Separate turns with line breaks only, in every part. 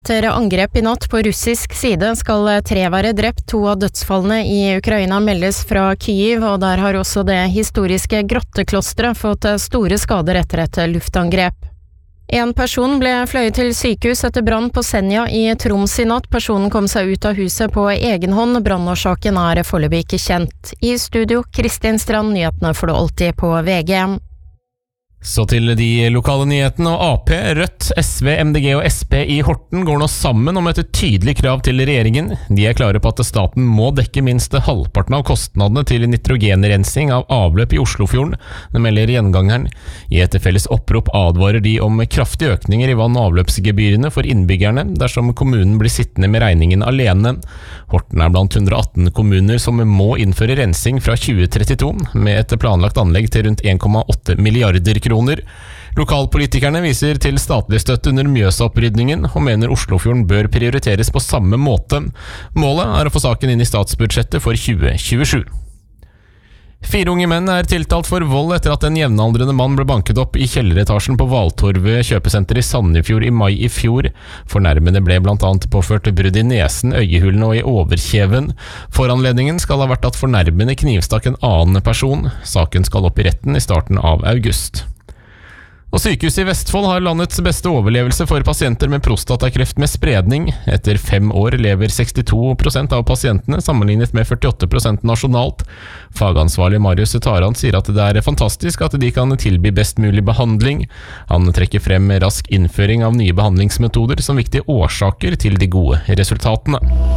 Etter angrep I natt på russisk side skal 3 være drept. 2 av dødsfallene I Ukraina meldes fra Kyiv, og der har også det historiske grotteklosteret fått store skader etter et luftangrep. En person ble fløyet til sykehus etter brann på Senja I Troms I natt. Personen kom seg ut av huset på egen hånd. Brannårsaken foreløpig ikke kjent. I studio, Kristin Strand, nyhetene får du alltid på VG.
Så til de lokale nyhetene, og AP, Rødt, SV, MDG og SP I Horten går nå sammen om et tydelig krav til regjeringen. De klare på at staten må dekke minst halvparten av kostnadene til nitrogenrensing av avløp I Oslofjorden. Det melder Gjengangeren. I et felles opprop advarer de om kraftige økninger I vann- og avløpsgebyrene for innbyggerne dersom kommunen blir sittende med regningen alene. Horten blant 118 kommuner som må innføre rensing fra 2032, med et planlagt anlegg til rundt 1,8 milliarder kroner. Lokalpolitikerne viser til statlig støtte under Mjøsa-opprydningen og mener Oslofjorden bør prioriteres på samme måte. Målet å få saken inn I statsbudsjettet for 2027. 4 unge menn tiltalt for vold etter at en jevnaldrende mann ble banket opp I kjelleretasjen på Valtorvet kjøpesenter I Sandefjord I mai I fjor. Fornærmede ble blant annet påført brudd I nesen, øyehulene og I overkjeven. Foranledningen skal ha vært at fornærmede knivstakk en annen person. Saken skal opp I retten I starten av august. Og sykehuset I Vestfold har landets beste overlevelse for pasienter med prostatakreft med spredning. Etter 5 år lever 62% av pasientene, sammenlignet med 48% nasjonalt. Fagansvarlig Marius Taran sier at det fantastisk at de kan tilby best mulig behandling. Han trekker frem rask innføring av nye behandlingsmetoder som viktige årsaker til de gode resultatene.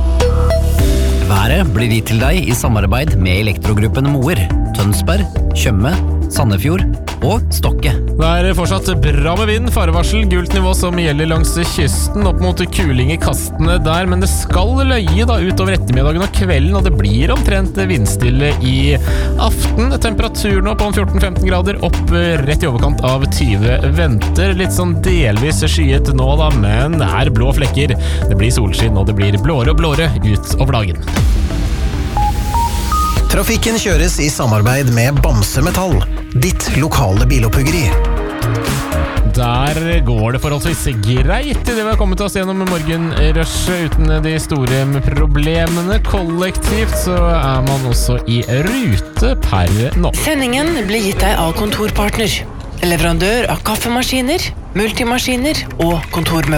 Været blir gitt til deg I samarbeid med Elektrogruppen Moer, Tønsberg, Tjøme, Sandefjord og Stokke.
Det fortsatt bra med vind, farevarsel, gult nivå som gjelder langs kysten, opp mot kuling I kastene der, men det skal løye da utover ettermiddagen og kvelden, og det blir omtrent vindstille I aften. Temperaturen opp om 14-15 grader, opp rett I overkant av 20 venter. Litt sånn delvis skyet nå da, men det blå flekker. Det blir solskinn, og det blir blåere og blåere utover dagen.
Trafikken kjøres I samarbeid med Bamse Metall, ditt lokale biloppuggeri.
Der går det forholdsvis greit I det vi har kommet oss gjennom morgenrushet uten de store problemene. Kollektivt så man også I rute per nå.
Sendingen blir gitt deg av Kontorpartner, leverandør av kaffemaskiner, multimaskiner og kontormøbler.